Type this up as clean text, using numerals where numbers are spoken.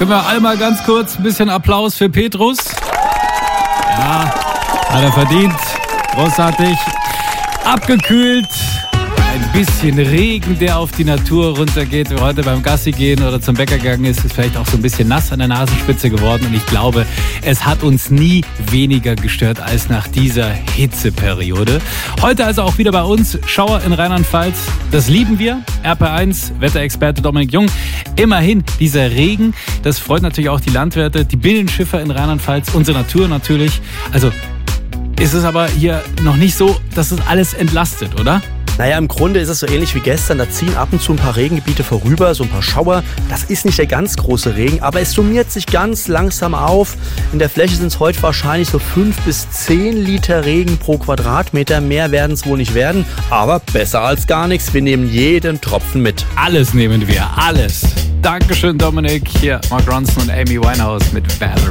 Können wir einmal ganz kurz ein bisschen Applaus für Petrus? Ja, hat er verdient. Großartig. Abgekühlt. Ein bisschen Regen, der auf die Natur runtergeht. Wer heute beim Gassi gehen oder zum Bäcker gegangen ist vielleicht auch so ein bisschen nass an der Nasenspitze geworden. Und ich glaube, es hat uns nie weniger gestört als nach dieser Hitzeperiode. Heute also auch wieder bei uns Schauer in Rheinland-Pfalz. Das lieben wir. RP1, Wetterexperte Dominik Jung. Immerhin dieser Regen, das freut natürlich auch die Landwirte, die Binnenschiffer in Rheinland-Pfalz, unsere Natur natürlich. Also ist es aber hier noch nicht so, dass es alles entlastet, oder? Naja, im Grunde ist es so ähnlich wie gestern. Da ziehen ab und zu ein paar Regengebiete vorüber, so ein paar Schauer. Das ist nicht der ganz große Regen, aber es summiert sich ganz langsam auf. In der Fläche sind es heute wahrscheinlich so 5 bis 10 Liter Regen pro Quadratmeter. Mehr werden es wohl nicht werden, aber besser als gar nichts. Wir nehmen jeden Tropfen mit. Alles nehmen wir, alles. Dankeschön, Dominik. Hier Mark Ronson und Amy Winehouse mit Valerie.